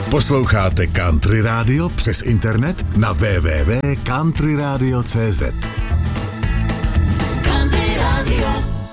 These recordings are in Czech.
Posloucháte Country Radio přes internet na www.countryradio.cz. Country Radio.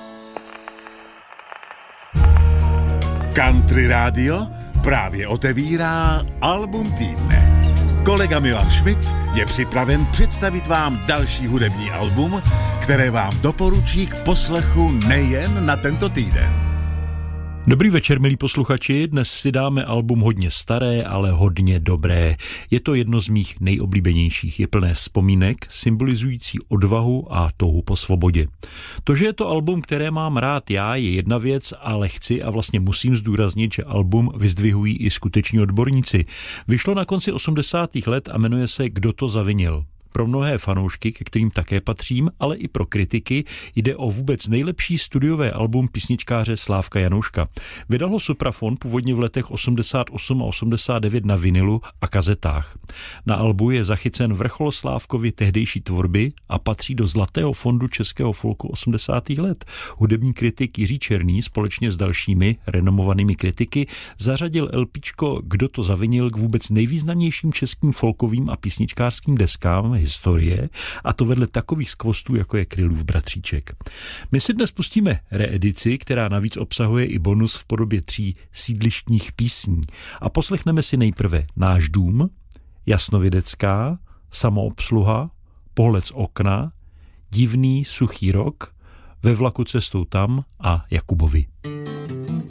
Country Radio právě otevírá album týdne. Kolega Milan Schmidt je připraven představit vám další hudební album, které vám doporučí k poslechu nejen na tento týden. Dobrý večer, milí posluchači, dnes si dáme album hodně staré, ale hodně dobré. Je to jedno z mých nejoblíbenějších, je plné vzpomínek, symbolizující odvahu a touhu po svobodě. To, že je to album, které mám rád já, je jedna věc, ale chci a vlastně musím zdůraznit, že album vyzdvihují i skuteční odborníci. Vyšlo na konci 80. let a jmenuje se Kdo to zavinil. Pro mnohé fanoušky, ke kterým také patřím, ale i pro kritiky, jde o vůbec nejlepší studiové album písničkáře Slávka Janouška. Vydal ho Suprafon původně v letech 88 a 89 na vinilu a kazetách. Na albu je zachycen vrchol Slávkovy tehdejší tvorby a patří do zlatého fondu českého folku 80. let. Hudební kritik Jiří Černý společně s dalšími renomovanými kritiky zařadil LPčko Kdo to zavinil k vůbec nejvýznamnějším českým folkovým a písničkářským deskám historie, a to vedle takových skvostů, jako je Krylův bratříček. My si dnes pustíme reedici, která navíc obsahuje i bonus v podobě 3 sídlištních písní. A poslechneme si nejprve Náš dům, Jasnovědecká, Samoobsluha, Pohled z okna, Divný suchý rok, Ve vlaku cestou tam a Jakubovi.